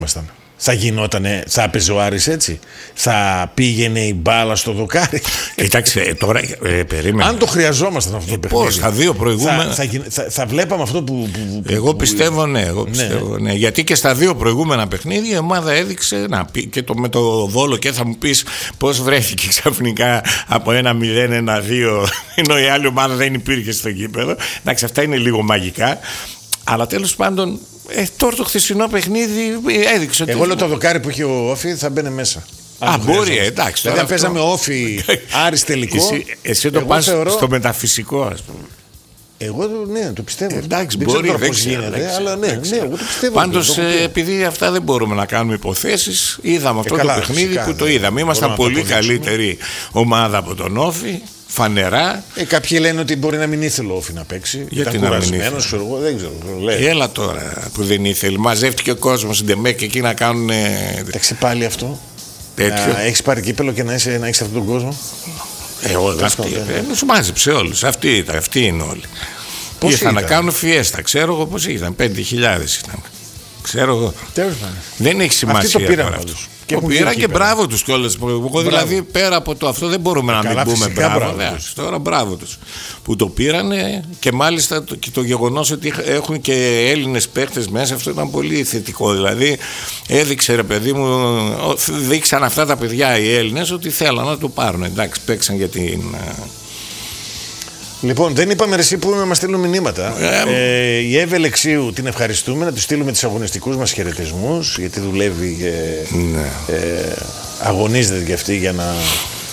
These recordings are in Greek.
Θα γινότανε, θα έπαιζε ο Άρης έτσι, θα πήγαινε η μπάλα στο δοκάρι. Κοιτάξτε, τώρα περίμενε. Αν το χρειαζόμασταν αυτό το παιχνίδι. Πώς, στα δύο προηγούμενα. Θα βλέπαμε αυτό που. Εγώ πιστεύω ναι. Ναι. Γιατί και στα δύο προηγούμενα παιχνίδια η ομάδα έδειξε. Και με το Βόλο, και θα μου πεις πώς βρέθηκε ξαφνικά από 1-0, 1-2, ενώ η άλλη ομάδα δεν υπήρχε στο γήπεδο. Εντάξει, αυτά είναι λίγο μαγικά. Αλλά τέλος πάντων. Τώρα το χθεσινό παιχνίδι έδειξε ότι. Εγώ λέω το δοκάρι που είχε ο Όφη θα μπαίνει μέσα. Μπορεί, εντάξει. Δηλαδή, αν παίζαμε Όφη Άρης τελικό. Εσύ το πας στο μεταφυσικό, ας πούμε. Εγώ ναι, το πιστεύω. Εντάξει, δεν μπορεί, ξέρω πώς γίνεται, αλλά ναι, εγώ το πιστεύω. Πάντως, επειδή αυτά δεν μπορούμε να κάνουμε υποθέσεις, είδαμε αυτό το παιχνίδι που το είδαμε. Ήμασταν πολύ καλύτερη ομάδα από τον Όφη. Φανερά. Κάποιοι λένε ότι μπορεί να μην ήθελε ο Όφη να παίξει. Γιατί ήταν κουρασμένος, εγώ δεν ξέρω. Έλα τώρα που δεν ήθελε. Μαζεύτηκε ο κόσμος στην ΤΕΜΕΚ εκεί να κάνουν. Εντάξει, πάλι αυτό. Έχεις πάρει κύπελο και να έχεις αυτόν τον κόσμο. Εγώ δεν σου μάζεψε όλους. Αυτοί είναι όλοι. Ήρθαν να κάνουν φιέστα. Ξέρω εγώ πώς ήταν. 5.000 ήταν. Ξέρω εγώ. Δεν έχει σημασία. Αυτοί το πήραν πάντως. Το πήρα και μπράβο τους κιόλας. Εγώ δηλαδή πέρα από το αυτό δεν μπορούμε να μην πούμε μπράβο. Τώρα μπράβο τους που το πήρανε, και μάλιστα και το γεγονός ότι έχουν και Έλληνες παίχτες μέσα, αυτό ήταν πολύ θετικό. Δηλαδή έδειξε, ρε παιδί μου, δείξαν αυτά τα παιδιά οι Έλληνες ότι θέλαν να το πάρουν. Εντάξει, παίξαν για την. Λοιπόν, δεν είπαμε εσύ που να μας στείλουν μηνύματα. Η Εύη Αλεξίου την ευχαριστούμε, να του στείλουμε τους αγωνιστικούς μας χαιρετισμούς, γιατί δουλεύει και αγωνίζεται και αυτή για να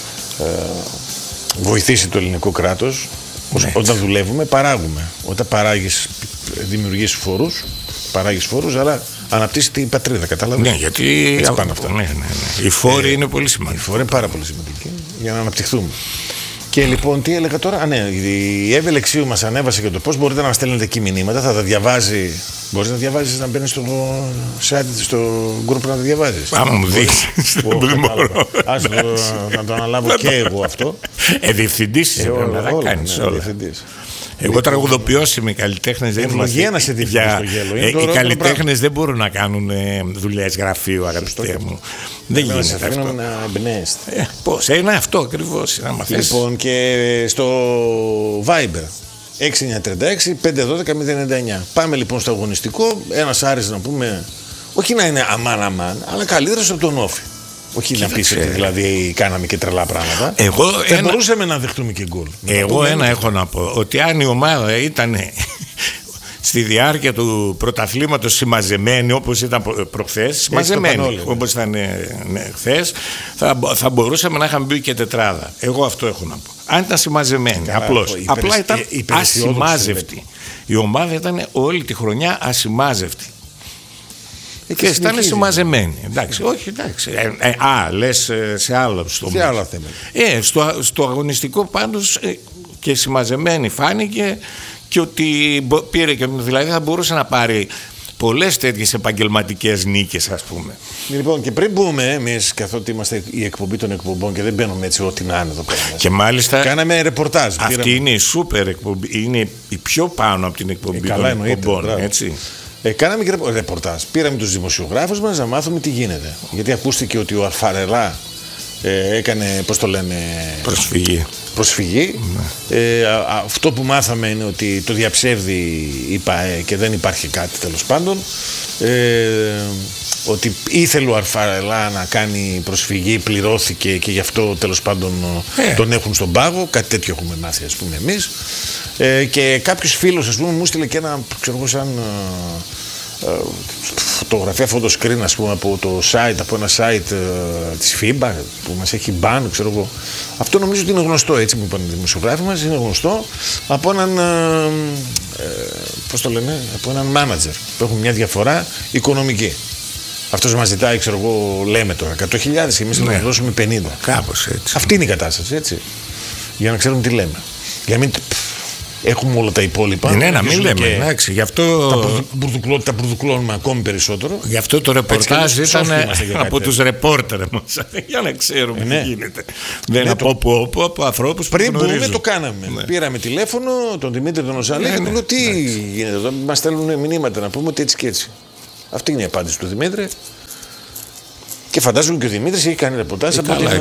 βοηθήσει το ελληνικό κράτος. Όταν δουλεύουμε, παράγουμε. Όταν παράγεις, δημιουργείς φόρους, αλλά αναπτύσσει την πατρίδα, κατάλαβες. Ναι, γιατί έτσι πάνε αυτά. Ναι. Οι φόροι είναι πολύ σημαντικοί. Οι φόροι είναι πάρα πολύ σημαντικοί για να αναπτυχθούμε. Και λοιπόν, τι έλεγα τώρα. Η Εύη Αλεξίου μας ανέβασε και το πώς μπορείτε να μας στέλνετε εκεί μηνύματα. Θα τα διαβάζει. Μπορείς να διαβάζεις, να μπαίνεις στο site, στο group να τα διαβάζεις. Άμα μου δείξεις. Δεν μπορώ. Να το αναλάβω και εγώ αυτό. Διευθυντής είσαι, να τα κάνεις όλα. Εγώ τραγουδοποιός είμαι, οι καλλιτέχνες δεν είμαστε. Να σε στο γέλο. Οι καλλιτέχνες δεν μπορούν να κάνουν δουλειές γραφείου, αγαπητέ μου. Δεν γίνεται αυτό. Να εμπνέεστε. Πώς, είναι αυτό ακριβώς. Λοιπόν, και στο Viber 6936-512-099. Πάμε λοιπόν στο αγωνιστικό. Ένας Άρης να πούμε, όχι να είναι αμάν, αλλά καλύτερος από τον Όφη. Όχι να πεις ότι δηλαδή κάναμε και τρελά πράγματα. Δεν μπορούσαμε να δεχτούμε και γκολ. Εγώ έχω να πω, ότι αν η ομάδα ήταν στη διάρκεια του πρωταθλήματος συμμαζεμένη όπως ήταν προχθές, συμμαζεμένη όπως ήταν χθες, θα μπορούσαμε να είχαμε μπει και τετράδα. Εγώ αυτό έχω να πω. Αν ήταν συμμαζεμένη, απλά ήταν ασημάζευτη. Η ομάδα ήταν όλη τη χρονιά ασημάζευτη. Και ήταν συμμαζεμένοι. Εντάξει, όχι, εντάξει. Λες σε άλλο θέμα. Στο αγωνιστικό πάντως και συμμαζεμένοι φάνηκε, και ότι πήρε και δηλαδή θα μπορούσε να πάρει πολλές τέτοιες επαγγελματικές νίκες, ας πούμε. Λοιπόν, και πριν μπούμε εμείς, καθότι είμαστε η εκπομπή των εκπομπών και δεν μπαίνουμε έτσι ό,τι να είναι εδώ πέρα. Και μάλιστα κάναμε ρεπορτάζ. Αυτή είναι η σούπερ εκπομπή, είναι η πιο πάνω από την εκπομπή των εκπομπών, έτσι. Κάναμε και ρεπορτάζ. Πήραμε τους δημοσιογράφους μας να μάθουμε τι γίνεται. Γιατί ακούστηκε ότι ο Αλφαρελά έκανε, πώς το λένε, προσφυγή. Αυτό που μάθαμε είναι ότι το διαψεύδει η ΠΑΕ και δεν υπάρχει κάτι τέλος πάντων. Ότι ήθελε ο Αλφαρελά να κάνει προσφυγή, πληρώθηκε και γι' αυτό τέλος πάντων τον έχουν στον πάγο. Κάτι τέτοιο έχουμε μάθει, ας πούμε, εμείς. Και κάποιος φίλος, ας πούμε, μου στείλε και ένα, ξέρω εγώ, σαν φωτογραφία, φωτοσκριν, ας πούμε, από το site, από ένα site της FIBA που μας έχει ban, ξέρω εγώ. Αυτό νομίζω ότι είναι γνωστό, έτσι μου είπαν οι δημοσιογράφοι μας, είναι γνωστό από έναν πώς το λένε, από έναν manager που έχουν μια διαφορά οικονομική. Αυτός μας ζητάει, ξέρω εγώ, λέμε τώρα 100.000, εμείς θα δώσουμε 50. Κάπως έτσι. Αυτή είναι η κατάσταση, έτσι. Για να ξέρουμε τι λέμε. Για να μην έχουμε όλα τα υπόλοιπα. Ναι, να μην λέμε. Εντάξει, γι' αυτό τα μπουρδουκλώνουμε ακόμη περισσότερο. Γι' αυτό το ρεπορτάζ ήταν από τους ρεπόρτερ μας. Για να ξέρουμε τι γίνεται. Δεν είναι από ανθρώπους που πριν γνωρίζουν. Μπούμε το κάναμε. Πήραμε τηλέφωνο τον Δημήτρη τον Οζάλη και του λέω τι γίνεται εδώ. Μας στέλνουν μηνύματα να πούμε ότι έτσι και έτσι. Αυτή είναι η απάντηση του Δημήτρη. Και φαντάζομαι και ο Δημήτρης έχει κάνει ρεπορτάζ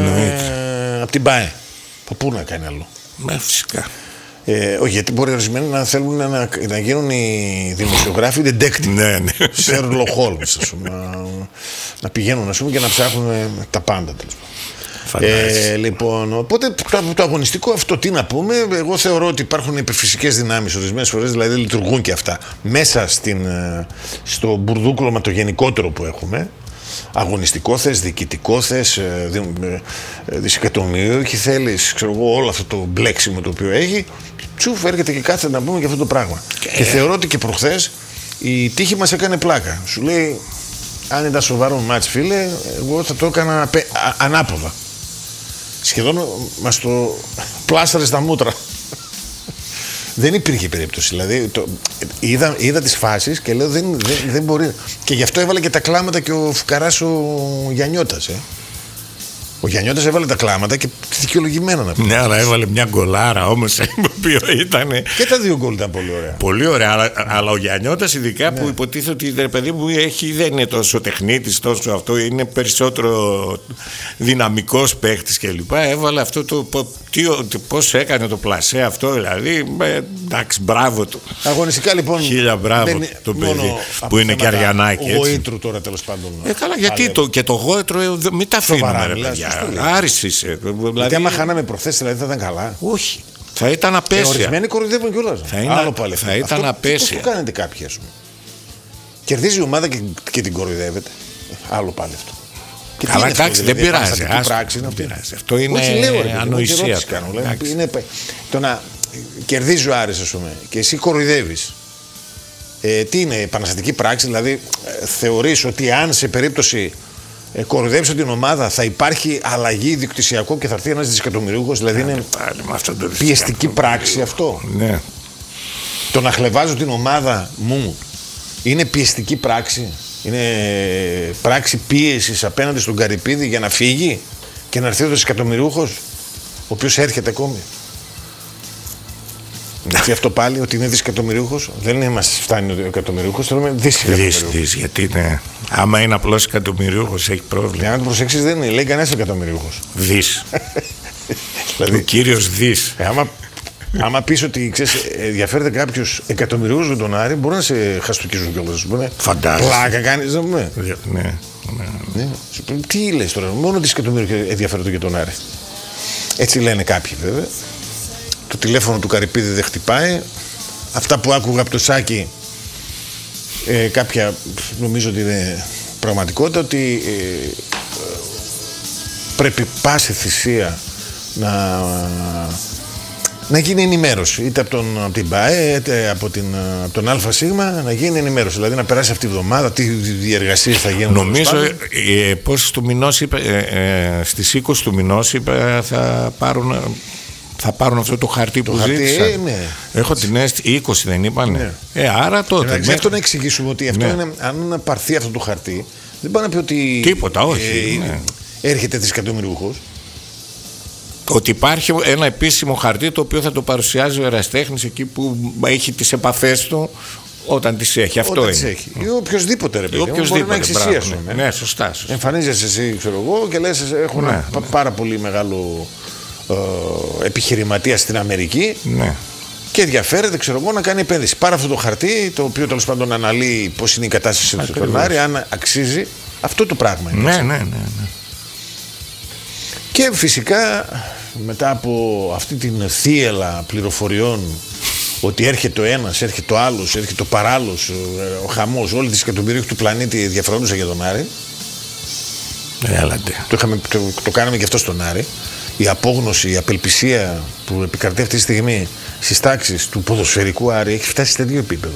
από την ΠΑΕ. Πού να κάνει άλλο. Φυσικά. Όχι, γιατί μπορεί ορισμένοι να θέλουν να γίνουν οι δημοσιογράφοι detective. Ναι. Sherlock Holmes, ας πούμε. Να πηγαίνουν, ας πούμε, και να ψάχνουν τα πάντα, τέλος πάντων. Λοιπόν, οπότε το αγωνιστικό αυτό τι να πούμε. Εγώ θεωρώ ότι υπάρχουν υπερφυσικές δυνάμεις ορισμένες φορές, δηλαδή λειτουργούν και αυτά μέσα στο μπουρδούκλωμα το γενικότερο που έχουμε. Αγωνιστικό θες, διοικητικό θες, δισεκατομμυρίουχη θέλεις, ξέρω εγώ, όλο αυτό το μπλέξιμο το οποίο έχει. Τσουφ, έρχεται και κάθεται να πούμε για αυτό το πράγμα. Και θεωρώ ότι και προχθές η τύχη μας έκανε πλάκα. Σου λέει, αν ήταν σοβαρό μάτς, φίλε, εγώ θα το έκανα ανάποδα. Σχεδόν μας το πλάσαρε στα μούτρα. Δεν υπήρχε περίπτωση. Δηλαδή, είδα τις φάσεις και λέω δεν μπορεί. Και γι' αυτό έβαλε και τα κλάματα και ο φουκαράς ο Γιαννιώτας. Ο Γιαννιώτας έβαλε τα κλάματα και δικαιολογημένα να πει. Ναι, αλλά έβαλε μια γκολάρα όμως. Το οποίο ήταν. Και τα δύο γκολ ήταν πολύ ωραία. Πολύ ωραία. Αλλά ο Γιαννιώτας, ειδικά που υποτίθεται ότι ρε παιδί μου δεν είναι τόσο τεχνίτης, τόσο αυτό, είναι περισσότερο δυναμικός παίχτης κλπ. Έβαλε αυτό το. Πώς έκανε το πλασέ αυτό, δηλαδή. Εντάξει, μπράβο του. Αγωνιστικά λοιπόν. Χίλια μπράβο το παιδί που είναι και Αριανάκι. Ο Γοήτρου τώρα τέλος πάντων. Καλά, γιατί και το Γόητρο μην τα αφήνουμε, ρε παιδιά. Άρης είσαι. Δηλαδή, άμα χάναμε προχθές, δηλαδή θα ήταν καλά. Όχι. Θα ήταν απέσια. Ορισμένοι κοροϊδεύουν κιόλας. Θα ήταν απέσια. Πώς το κάνετε κάποιοι, ας πούμε. Κερδίζει η ομάδα και την κοροϊδεύετε. Άλλο πάλι αυτό. Καλά, εντάξει, δεν πειράζει. Αυτό είναι ανοησία. Το να κερδίζει ο Άρης, ας πούμε, και εσύ κοροϊδεύεις. Τι είναι επαναστατική πράξη, δηλαδή θεωρείς ότι αν σε περίπτωση κοροϊδέψω την ομάδα θα υπάρχει αλλαγή ιδιοκτησιακό και θα έρθει ένας δισεκατομμυρίουχος, δηλαδή είναι πιεστική πράξη αυτό. Ναι. Το να χλεβάζω την ομάδα μου είναι πιεστική πράξη. Είναι πράξη πίεσης απέναντι στον Καρυπίδη για να φύγει και να έρθει ο δισεκατομμυρίουχος, ο οποίος έρχεται ακόμη. Γιατί αυτό πάλι ότι είναι δισεκατομμυρίουχος, δεν μας φτάνει ο εκατομμυρίουχος, θέλουμε δισεκατομμυρίουχος. Γιατί ναι. Άμα είναι απλώς εκατομμυρίουχος έχει πρόβλημα. Για να το προσέξεις, δεν είναι, λέει κανένας εκατομμυρίουχος. Δις. Δηλαδή, ο κύριος Δις. Άμα πεις ότι ξέρεις, ενδιαφέρεται κάποιος εκατομμυρίουχος με τον Άρη, μπορεί να σε χαστοκίζουν κιόλας. Φαντάζομαι. Πλάκα κάνεις, να πούμε. Ναι. Τι λες τώρα, μόνο δισεκατομμύριο ενδιαφέρεται για τον Άρη. Έτσι λένε κάποιοι βέβαια. Το τηλέφωνο του Καρυπίδη δεν χτυπάει. Αυτά που άκουγα από το Σάκη, κάποια νομίζω ότι είναι πραγματικότητα, ότι πρέπει πάση θυσία να γίνει ενημέρωση, είτε από την ΠΑΕ είτε από τον ΑΣ, να γίνει ενημέρωση, δηλαδή να περάσει αυτή τη βδομάδα, τι διεργασίες θα γίνουν. Νομίζω πώς του μηνός είπε, στις 20 του μηνός είπε θα πάρουν αυτό το χαρτί που ζήτησαν. Ναι. Έχω την αίσθηση, 20 δεν είπανε. Ναι. Άρα τότε. Γι' αυτό να εξηγήσουμε ότι αυτό είναι, αν πάρθει αυτό το χαρτί, δεν πάει να πει ότι. Τίποτα, όχι. Έρχεται δισεκατομμυρίουχος. Ότι υπάρχει ένα επίσημο χαρτί το οποίο θα το παρουσιάζει ο ερασιτέχνης εκεί που έχει τις επαφές του όταν τις έχει. Αυτό όταν είναι. Τις έχει. Ή οποιοσδήποτε ρε παιδί. Μπορεί να εξησίασουν. Ναι, σωστά. Εμφανίζεσαι εσύ, ξέρω εγώ, και λες: έχω ένα πάρα πολύ μεγάλο επιχειρηματία στην Αμερική. Ναι. Και ενδιαφέρεται, ξέρω εγώ, να κάνει επένδυση. Πάρε αυτό το χαρτί, το οποίο τέλος πάντων αναλύει πώς είναι η κατάσταση του Φερνάρη, αν αξίζει. Αυτό το πράγμα είναι. Ναι. Και φυσικά μετά από αυτή την θύελα πληροφοριών ότι έρχεται ο ένας, έρχεται ο άλλος, έρχεται ο παράλληλος, ο χαμός, όλοι τις εκατομμυρίουχοι του πλανήτη ενδιαφερόντουσαν για τον Άρη. Το κάναμε και αυτό στον Άρη. Η απόγνωση, η απελπισία που επικρατεί αυτή τη στιγμή στις τάξεις του ποδοσφαιρικού Άρη έχει φτάσει σε τέτοιο επίπεδο.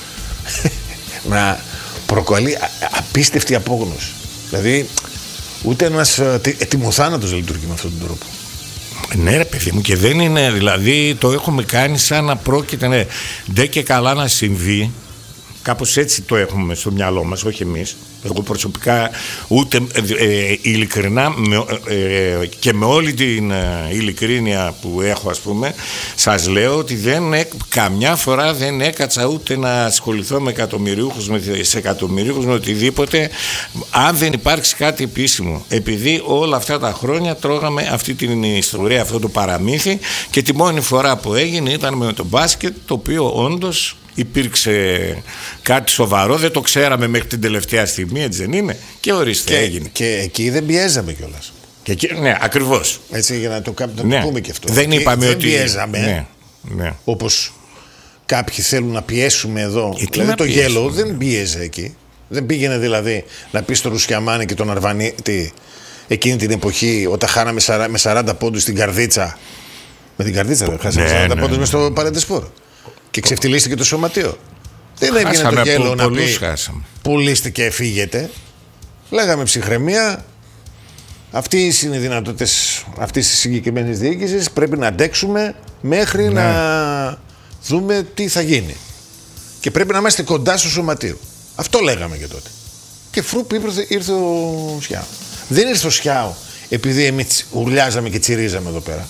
Να προκαλεί απίστευτη απόγνωση. Δηλαδή ούτε ένας ετοιμοθάνατος δεν λειτουργεί με αυτόν τον τρόπο. Ναι ρε παιδί μου, και δεν είναι, δηλαδή το έχουμε κάνει σαν να πρόκειται ντε και καλά να συμβεί. Κάπως έτσι το έχουμε στο μυαλό μας, όχι εμείς. Εγώ προσωπικά ούτε ειλικρινά και με όλη την ειλικρίνεια που έχω, ας πούμε, σας λέω ότι καμιά φορά δεν έκατσα ούτε να ασχοληθώ με εκατομμυριούχους, με οτιδήποτε, αν δεν υπάρξει κάτι επίσημο, επειδή όλα αυτά τα χρόνια τρώγαμε αυτή την ιστορία, αυτό το παραμύθι, και τη μόνη φορά που έγινε ήταν με το μπάσκετ, το οποίο όντως υπήρξε κάτι σοβαρό, δεν το ξέραμε μέχρι την τελευταία στιγμή, έτσι δεν είναι, και ορίστε έγινε. Και εκεί δεν πιέζαμε κιόλας. Ναι, ακριβώς. Έτσι, για να το πούμε και αυτό. Δεν είπαμε ότι πιέζαμε. Ναι. Όπως κάποιοι θέλουν να πιέσουμε εδώ. Δηλαδή το γέλο δεν πίεζε εκεί. Δεν πήγαινε δηλαδή να πει στο Ρουσιαμάνι και τον Αρβανίτη εκείνη την εποχή, όταν χάναμε με 40 πόντους στην Καρδίτσα. Με την Καρδίτσα δεν χάσαμε 40 πόντους μες στο Παρεντεσπόρ. Και ξεφτυλίστηκε το σωματείο. Δεν έβγαινε το γέλο να πει πουλίστηκε, φύγετε. Λέγαμε ψυχραιμία. Αυτές είναι οι δυνατότητες αυτής της συγκεκριμένης διοίκησης. Πρέπει να αντέξουμε μέχρι να δούμε τι θα γίνει. Και πρέπει να είμαστε κοντά στο σωματείο. Αυτό λέγαμε και τότε. Και φρουπ ήρθε ο Σιάου. Δεν ήρθε ο Σιάου επειδή εμείς ουρλιάζαμε και τσιρίζαμε εδώ πέρα.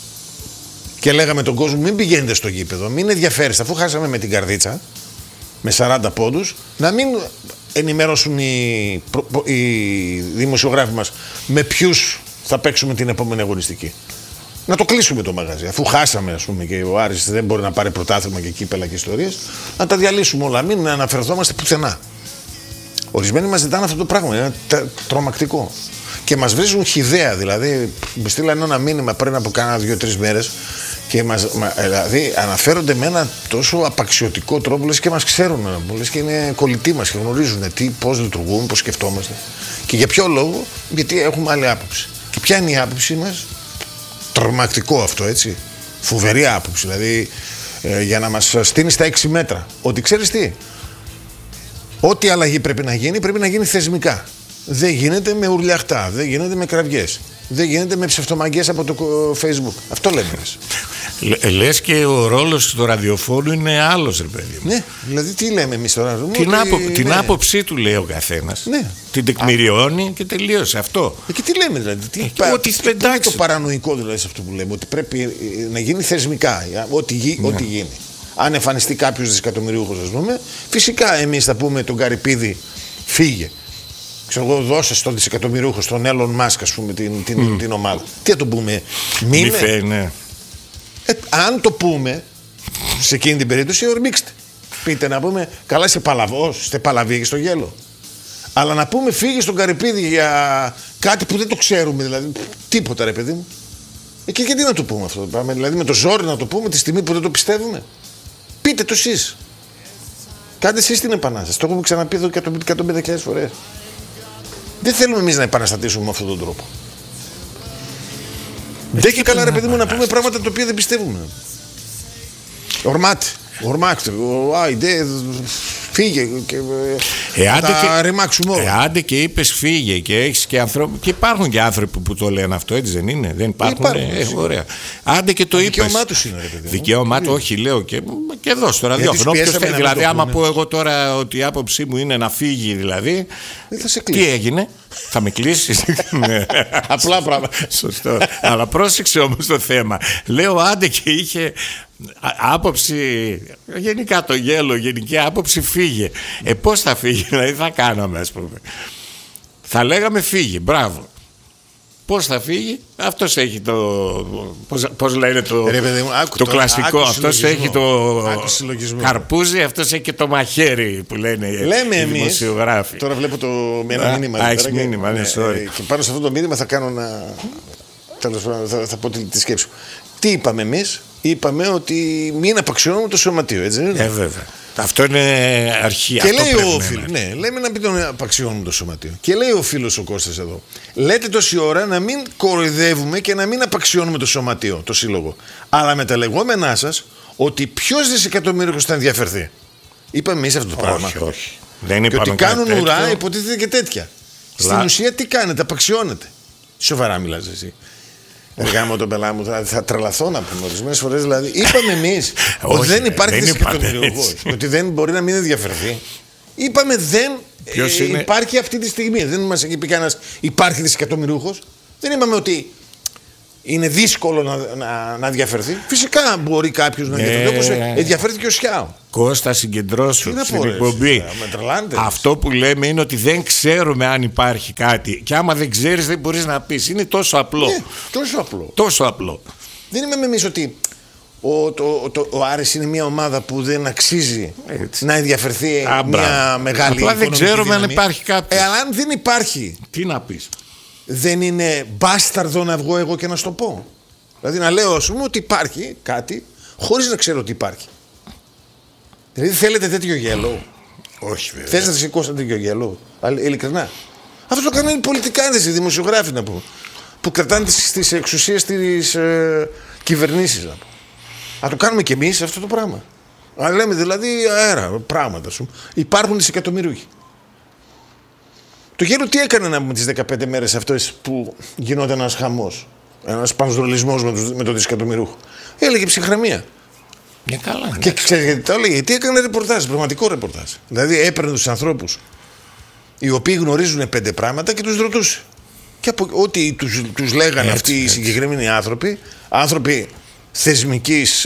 Και λέγαμε τον κόσμο, μην πηγαίνετε στο γήπεδο, μην ενδιαφέρεστε, αφού χάσαμε με την Καρδίτσα με 40 πόντους, να μην ενημερώσουν οι δημοσιογράφοι μας με ποιους θα παίξουμε την επόμενη αγωνιστική. Να το κλείσουμε το μαγαζί, αφού χάσαμε, ας πούμε, και ο Άρης δεν μπορεί να πάρει πρωτάθλημα και κύπελα και ιστορίες, να τα διαλύσουμε όλα, μην αναφερθόμαστε πουθενά. Ορισμένοι μας ζητάνε αυτό το πράγμα, είναι τρομακτικό. Και μας βρίζουν χυδαία, δηλαδή στείλανε ένα μήνυμα πριν από κάνα 2-3 μέρες και δηλαδή αναφέρονται με ένα τόσο απαξιωτικό τρόπο, λες και μας ξέρουν, λες και είναι κολλητοί μας και γνωρίζουν πώς λειτουργούν, πώς σκεφτόμαστε. Και για ποιο λόγο? Γιατί έχουμε άλλη άποψη. Και ποια είναι η άποψή μας? Τρομακτικό αυτό, έτσι. Φοβερή άποψη, δηλαδή για να μας στείνει στα 6 μέτρα. Ότι ξέρεις τι, ό,τι αλλαγή πρέπει να γίνει θεσμικά. Δεν γίνεται με ουρλιαχτά, δεν γίνεται με κραυγές, δεν γίνεται με ψευτομαγγές από το Facebook. Αυτό λέμε εμείς. Λες και ο ρόλος του ραδιοφώνου είναι άλλος, ρε παιδί μου. Ναι, δηλαδή τι λέμε εμείς τώρα? Την άποψή του λέει ο καθένας. Ναι. Την τεκμηριώνει και τελείωσε αυτό. Και τι λέμε δηλαδή? Τι είναι το παρανοϊκό δηλαδή σε αυτό που λέμε? Ότι πρέπει να γίνει θεσμικά, ό,τι γίνει. Αν εμφανιστεί κάποιος δισεκατομμυριούχος, ας πούμε, φυσικά εμείς θα πούμε τον Καρυπίδη φύγε. Ξέρω εγώ, δώσε στον δισεκατομμυριούχο, στον Elon Musk, ας πούμε, την ομάδα. Τι θα το πούμε? Ναι. Αν το πούμε, σε εκείνη την περίπτωση, ορμήξτε. Πείτε να πούμε, καλά είσαι παλαβός, είστε παλαβοί στο γέλο. Αλλά να πούμε φύγε στον Καρυπίδη για κάτι που δεν το ξέρουμε, δηλαδή τίποτα, ρε παιδί μου. Και γιατί να το πούμε αυτό? Πάμε, δηλαδή με το ζόρι να το πούμε τη στιγμή που δεν το πιστεύουμε? Πείτε το εσείς. Κάντε εσείς την επανάσταση. Το έχουμε ξαναπεί εδώ 150.000 φορές. Δεν θέλουμε εμείς να επαναστατήσουμε με αυτόν τον τρόπο. Δεν και καλά, ρε παιδί μου, να πούμε πράγματα τα οποία δεν πιστεύουμε. Ορμάτε, άιντε, φύγε και θα ρημάξουμε όλα. Άντε και είπες φύγε και έχεις και ανθρώπους, και υπάρχουν και άνθρωποι που το λένε αυτό, έτσι δεν είναι? Δεν υπάρχουν, ωραία. Άντε και το είπες. Δικαίωμά τους είναι, ρε παιδί μου. Δικαίωμά του, όχι, λέω και εδώ στο ραδιόφωνο. Δηλαδή άμα πω εγώ τώρα ότι η άποψή μου είναι να φύγει, δηλαδή, τι έγινε? Θα με κλείσεις? Απλά πράγματα. Σωστό. Αλλά πρόσεξε όμως το θέμα. Λέω άντε και είχε άποψη, γενικά το γέλο, γενική άποψη φύγε. Πώς θα φύγει? Δηλαδή θα κάναμε, ας πούμε, θα λέγαμε φύγε, μπράβο. Πώς θα φύγει? Αυτός έχει το, πώς λένε το κλασικό, αυτός έχει το καρπούζι, αυτός έχει και το μαχαίρι που λένε οι δημοσιογράφοι. Τώρα βλέπω ένα μήνυμα. Και πάνω σε αυτό το μήνυμα θα κάνω θα πω τη σκέψη μου. Τι είπαμε εμείς? Είπαμε ότι μην απαξιώνουμε το σωματείο, έτσι δεν είναι? Βέβαια. Αυτό είναι αρχή. Και λέει ο φίλος, ναι, λέμε να μην τον απαξιώνουμε το σωματείο. Και λέει ο φίλος ο Κώστας εδώ, λέτε τόση ώρα να μην κοροϊδεύουμε και να μην απαξιώνουμε το σωματείο, το σύλλογο. Αλλά με τα λεγόμενά σας, ότι ποιος δισεκατομμύριος θα ενδιαφερθεί? Είπαμε εμείς αυτό το πράγμα? Όχι. Δεν είπαμε. Και ότι κάνουν ουρά, υποτίθεται και τέτοια. Στην ουσία τι κάνετε? Απαξιώνετε. Σοβαρά μιλάς εσύ? Γάμο τον πελά μου, θα τρελαθώ να πούμε ορισμένες φορές. Δηλαδή, είπαμε εμείς ότι δεν υπάρχει δισεκατομμυριούχος, ότι δεν μπορεί να μην ενδιαφερθεί. Είπαμε δεν Ποιος είναι? Υπάρχει αυτή τη στιγμή. Δεν μας έχει πει κανένας υπάρχει δισεκατομμυριούχος. Δεν είπαμε ότι είναι δύσκολο να διαφερθεί. Φυσικά μπορεί κάποιος να διαφερθεί. Όπως ενδιαφέρθηκε ο Σιάο. Κώστα, συγκεντρώσου στην εκπομπή. Αυτό που λέμε είναι ότι δεν ξέρουμε αν υπάρχει κάτι. Και άμα δεν ξέρεις, δεν μπορείς να πεις. Είναι τόσο απλό. Τόσο απλό. Δεν είμαι εμείς ότι ο Άρης είναι μια ομάδα που δεν αξίζει να ενδιαφερθεί μια μεγάλη. Απλά δεν ξέρουμε αν υπάρχει κάτι. Αλλά αν δεν υπάρχει, τι να πεις? Δεν είναι μπάσταρδο να βγω εγώ και να σου το πω? Δηλαδή να λέω, ας πούμε, ότι υπάρχει κάτι χωρίς να ξέρω ότι υπάρχει. Δηλαδή θέλετε τέτοιο γέλο? Όχι βέβαια. Θες να σηκώσετε τέτοιο γέλο? Ειλικρινά. Αυτό το κάνουν οι πολιτικάδες, οι δημοσιογράφοι, να πω, που κρατάνε τις εξουσίες της κυβερνήσεις, να πω. Α, το κάνουμε κι εμείς αυτό το πράγμα. Α, λέμε δηλαδή αέρα, πράγματα. Υπάρχουν δισεκατομμυρίουχοι. Το γέλο τι έκανε με τις 15 μέρες αυτές που γινόταν ένας χαμός, ένας πανσδρολισμός με το δισεκατομμυρούχο? Έλεγε ψυχραιμία. Καλά, και ξέρεις γιατί το έλεγε? Γιατί έκανε ρεπορτάζ, πραγματικό ρεπορτάζ. Δηλαδή έπαιρνε τους ανθρώπους οι οποίοι γνωρίζουν 5 πράγματα και τους ρωτούσε. Και από ό,τι τους λέγανε αυτοί οι συγκεκριμένοι άνθρωποι θεσμικής,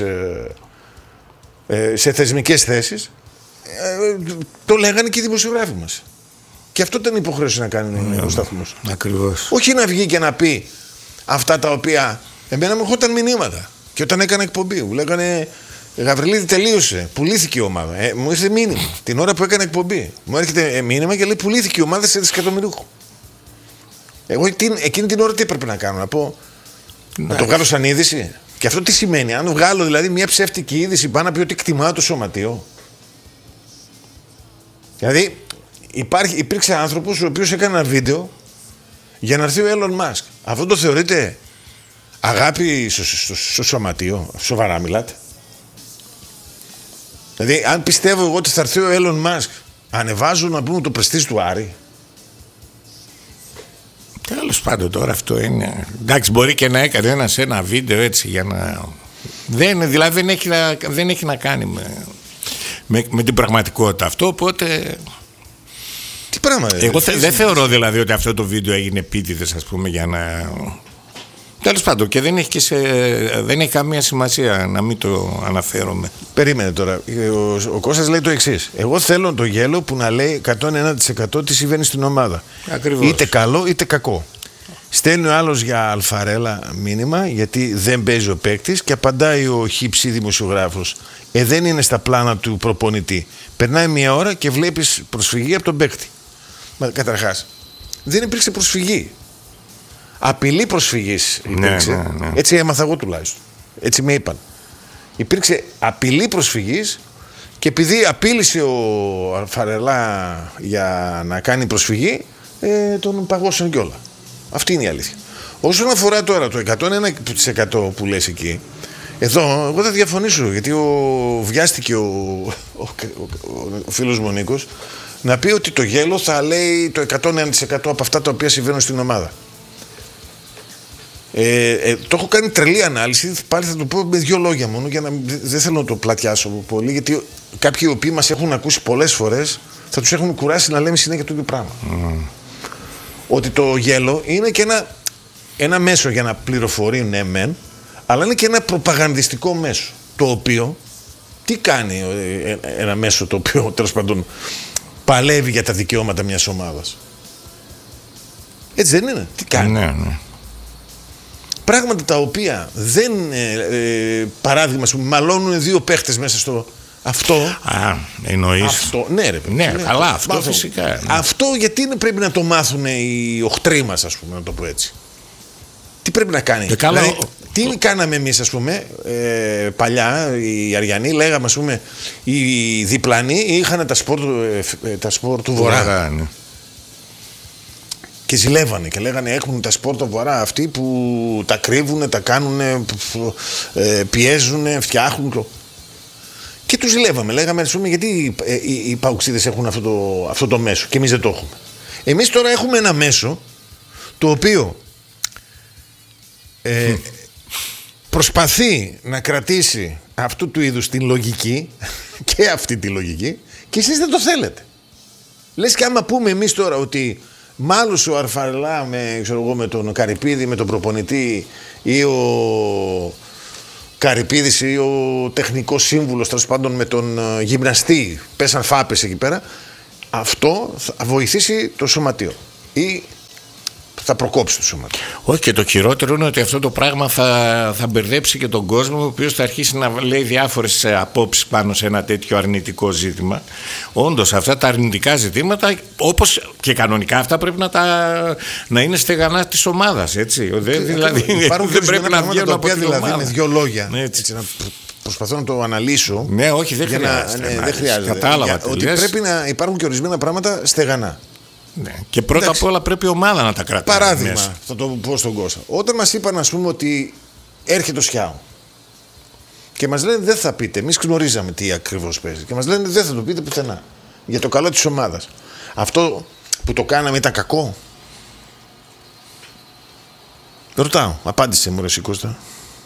σε θεσμικές θέσεις, το λέγανε και οι δημοσιογράφοι μας. Και αυτό ήταν υποχρέωση να κάνει ο σταθμός. Ακριβώς. Όχι να βγει και να πει αυτά τα οποία εμένα μου έρχονταν μηνύματα. Και όταν έκανα εκπομπή μου λέγανε Γαβριλίδη, τελείωσε, πουλήθηκε η ομάδα. Μου ήρθε μήνυμα την ώρα που έκανα εκπομπή. Μου έρχεται μήνυμα και λέει πουλήθηκε η ομάδα σε δισεκατομμυρίουχο. Εγώ εκείνη την ώρα τι έπρεπε να κάνω? Να πω να το βγάλω σαν είδηση? Και αυτό τι σημαίνει? Αν βγάλω δηλαδή μια ψεύτικη είδηση πάνω να πει ότι εκτιμάω το σωματείο. Δηλαδή υπήρξε άνθρωπος ο οποίος έκανε ένα βίντεο για να έρθει ο Elon Musk. Αυτό το θεωρείτε αγάπη στο σωματείο? Σοβαρά μιλάτε? Δηλαδή αν πιστεύω εγώ ότι θα έρθει ο Elon Musk, ανεβάζω να πούμε το πρεστίζ του Άρη. Τέλος πάντων, τώρα αυτό είναι. Εντάξει, μπορεί και να έκανε ένα βίντεο έτσι για να. Δηλαδή δεν έχει να κάνει με την πραγματικότητα αυτό, οπότε. Τι πράγμα? Εγώ δεν θεωρώ δηλαδή ότι αυτό το βίντεο έγινε επίτηδες, ας πούμε, για να. Τέλος πάντων, και δεν έχει καμία σημασία να μην το αναφέρομαι. Περίμενε τώρα. Ο Κώστας λέει το εξής. Εγώ θέλω το γέλο που να λέει 101% τι συμβαίνει στην ομάδα. Ακριβώς. Είτε καλό είτε κακό. Στέλνει ο άλλος για αλφαρέλα μήνυμα γιατί δεν παίζει ο παίκτης και απαντάει ο χύψη δημοσιογράφος. Δεν είναι στα πλάνα του προπονητή. Περνάει μια ώρα και βλέπεις προσφυγή από τον παίκτη. Καταρχάς, δεν υπήρξε προσφυγή. Απειλή προσφυγής υπήρξε. Ναι. Έτσι έμαθα εγώ τουλάχιστον. Έτσι με είπαν. Υπήρξε απειλή προσφυγής και επειδή απείλησε ο Αλφαρελά για να κάνει προσφυγή, τον παγώσαν κιόλα. Αυτή είναι η αλήθεια. Όσον αφορά τώρα το 101% που λες εκεί, εδώ εγώ θα διαφωνήσω γιατί βιάστηκε ο φίλος μου ο Νίκος να πει ότι το γέλο θα λέει το 101% από αυτά τα οποία συμβαίνουν στην ομάδα. Το έχω κάνει τρελή ανάλυση. Πάλι θα το πω με 2 λόγια μόνο για να δεν θέλω να το πλατιάσω πολύ, γιατί κάποιοι οι οποίοι μας έχουν ακούσει πολλές φορές θα τους έχουν κουράσει να λέμε συνέχεια το ίδιο πράγμα. Ότι το γέλο είναι και ένα μέσο για να πληροφορεί, ναι μεν, αλλά είναι και ένα προπαγανδιστικό μέσο, το οποίο τι κάνει? Ένα μέσο το οποίο τέλος πάντων παλεύει για τα δικαιώματα μιας ομάδας. Έτσι δεν είναι? Τι κάνει? Ναι. Πράγματα τα οποία δεν, παράδειγμα, μαλώνουν 2 παίχτες μέσα στο αυτό. Εννοείς. Αυτό, ναι ρε παιδί. Ναι, καλά, αυτό φυσικά. Αυτό γιατί πρέπει να το μάθουν οι οχτροί μας, ας πούμε, να το πω έτσι. Τι πρέπει να κάνει? Δηλαδή, τι κάναμε εμείς, ας πούμε, παλιά, οι Αριανοί, λέγαμε, ας πούμε, οι διπλανοί είχαν τα σπορ του Βορρά. Ναι. Και ζηλεύανε και λέγανε έχουν τα σπορ του Βορρά αυτοί που τα κρύβουν, τα κάνουν, πιέζουν, φτιάχνουν. Και τους ζηλεύαμε. Λέγαμε, ας πούμε, γιατί οι παουξίδες έχουν αυτό το μέσο και εμείς δεν το έχουμε. Εμείς τώρα έχουμε ένα μέσο το οποίο προσπαθεί να κρατήσει αυτού του είδους την λογική και αυτή τη λογική και εσείς δεν το θέλετε. Λες και άμα πούμε εμείς τώρα ότι μάλωσε ο Αρφαρελά με τον Καρυπίδη, με τον προπονητή, ή ο Καρυπίδης ή ο τεχνικός σύμβουλος, τέλος πάντων με τον γυμναστή, πέσαν φάπες εκεί πέρα, αυτό θα βοηθήσει το σωματείο ή θα προκόψει το σωματείο. Όχι, και το χειρότερο είναι ότι αυτό το πράγμα θα μπερδέψει και τον κόσμο, ο οποίος θα αρχίσει να λέει διάφορες απόψεις πάνω σε ένα τέτοιο αρνητικό ζήτημα. Όντως, αυτά τα αρνητικά ζητήματα, όπως και κανονικά, αυτά πρέπει να είναι στεγανά της ομάδας. Έτσι. Δηλαδή, δεν πρέπει να βγαίνουν από την ομάδα. Δηλαδή, με δύο λόγια. Έτσι, να προσπαθώ να το αναλύσω. Ναι, όχι, δεν χρειάζεται. Δεν χρειάζεται. Κατάλαβα. Ότι πρέπει να υπάρχουν και ορισμένα πράγματα στεγανά. Ναι. Και πρώτα απ' όλα πρέπει η ομάδα να τα κρατάει. Παράδειγμα, μέσα. θα το πω στον Κώστα. Όταν μας είπαν, ας πούμε, ότι έρχεται ο Σιάου και μας λένε δεν θα πείτε, εμείς γνωρίζαμε τι ακριβώς παίζει, και μας λένε δεν θα το πείτε πουθενά για το καλό της ομάδας. Αυτό που το κάναμε ήταν κακό? Ρωτάω, απάντησε μου, ρε Κώστα.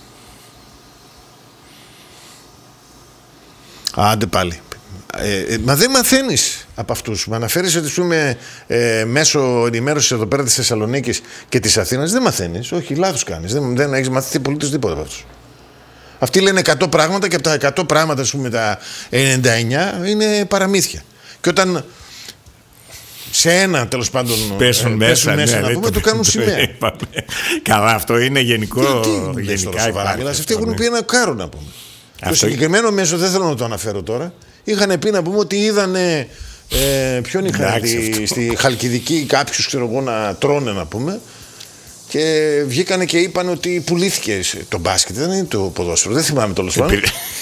Άντε πάλι. Μα δεν μαθαίνεις από αυτούς. Με αναφέρεις ότι πούμε μέσω ενημέρωσης εδώ πέρα της Θεσσαλονίκης και της Αθήνας. Δεν μαθαίνεις. Όχι, λάθος κάνεις. Δεν έχεις μάθει πολύτως τίποτα από αυτούς. Αυτοί λένε 100 πράγματα και από τα 100 πράγματα, ας πούμε, τα 99 είναι παραμύθια. Και όταν σε ένα τέλος πάντων πέσουν μέσα να πούμε, το κάνουν σημαία. Καλά, αυτό είναι γενικό. Αυτοί έχουν πει ένα κάρο να πούμε. Το συγκεκριμένο μέσο δεν θέλω να το αναφέρω τώρα. Είχαν πει να πούμε ότι είδανε ποιον είχαν δει στη Χαλκιδική κάποιους, ξέρω εγώ, να τρώνε να πούμε, και βγήκανε και είπαν ότι πουλήθηκε το μπάσκετ, δεν είναι το ποδόσφαιρο, δεν θυμάμαι τέλος πάντων.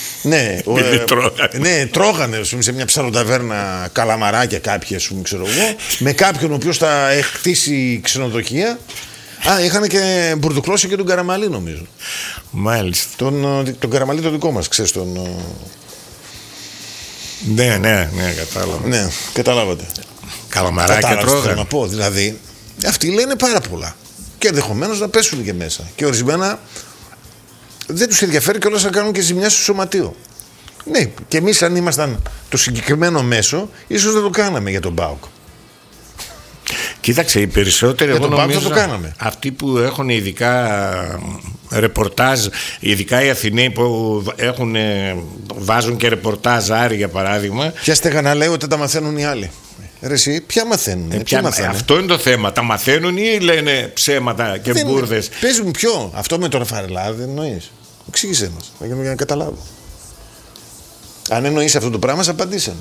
Ναι, τρώγανε σε μια ψαροταβέρνα καλαμαράκια κάποια, ξέρω εγώ, με κάποιον ο οποίος θα χτίσει ξενοδοχεία. Είχαν και μπουρδουκλώσει και τον Καραμαλή, νομίζω. Μάλιστα. Τον Καραμαλή το δικό μας, ξέρεις τον... Ναι, κατάλαβα. Ναι, καταλάβατε. Καλαμαράκια τρώγανε. Να πω, δηλαδή, αυτοί λένε πάρα πολλά. Και ενδεχομένως να πέσουν και μέσα. Και ορισμένα δεν τους ενδιαφέρει κιόλας να κάνουν και ζημιά στο σωματείο. Ναι, και εμείς αν ήμασταν το συγκεκριμένο μέσο, ίσως δεν το κάναμε για τον ΠΑΟΚ. Κοίταξε, οι περισσότεροι εγώ νομίζω το κάναμε. Αυτοί που έχουν ειδικά ρεπορτάζ, ειδικά οι Αθηναίοι που βάζουν και ρεπορτάζ Άρη για παράδειγμα. Ποια στεγανά λέει ότι τα μαθαίνουν οι άλλοι. Ρε εσύ, ποια μαθαίνουν, αυτό είναι το θέμα. Τα μαθαίνουν ή λένε ψέματα και μπουρδες? Παίζουν ποιο? Αυτό με τον Ραφαρελά δεν εννοείς? Εξήγησέ μας, για να καταλάβω. Αν εννοείς αυτό το πράγμα, σε απαντήσαμε.